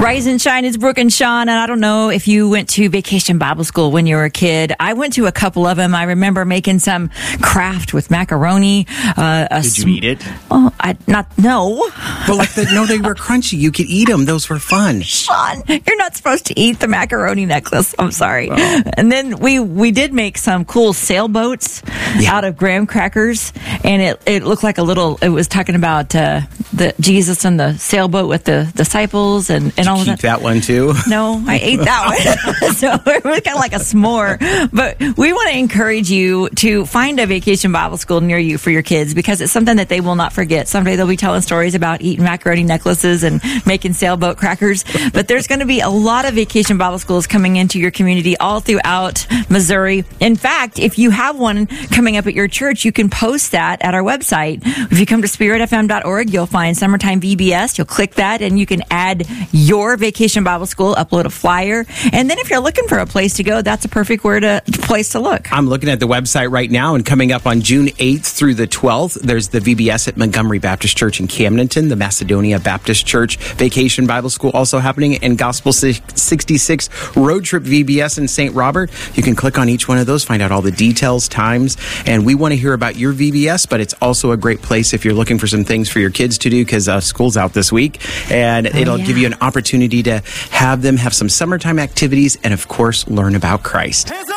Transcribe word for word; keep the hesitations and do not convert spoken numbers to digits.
Rise and shine, it's Brooke and Sean, and I don't know if you went to Vacation Bible School when you were a kid. I went to a couple of them. I remember making some craft with macaroni. Uh, a Did you sm- eat it? Oh, I not no. But like the, no, they were crunchy. You could eat them. Those were fun. Sean, you're not supposed to eat the macaroni necklace. I'm sorry. Oh. And then we we did make some cool sailboats Yeah. out of graham crackers, and it it looked like a little. It was talking about uh, the Jesus and the sailboat with the disciples and and all of Keep that. that one too. No, I ate that one. So it was kind of like a s'more. But we want to encourage you to find a Vacation Bible School near you for your kids, because it's something that they will not forget. Someday they'll be telling stories about eating macaroni necklaces and making sailboat crackers. But there's going to be a lot of Vacation Bible Schools coming into your community all throughout Missouri. In fact, if you have one coming up at your church, you can post that at our website. If you come to spirit f m dot org, you'll find Summertime V B S. You'll click that and you can add your Vacation Bible School, upload a flyer. And then if you're looking for a place to go, that's a perfect where to, place to look. I'm looking at the website right now, and coming up on June eighth through the twelfth, there's the V B S at Montgomery Baptist Church in Camdenton, the Macedonia Baptist Church Vacation Bible School also happening, and Gospel sixty-six Road Trip V B S in Saint Robert. You can click on each one of those, find out all the details, times, and we want to hear about your V B S, but it's also a great place if you're looking for some things for your kids to do, because uh, school's out this week, and Oh, it'll yeah. give you an opportunity to have them have some summertime activities and, of course, learn about Christ.